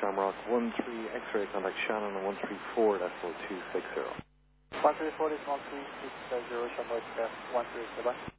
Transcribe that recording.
Shamrock 13 X-ray, contact Shannon on 134.260. 134 is 1360 Shamrock 13, bye-bye.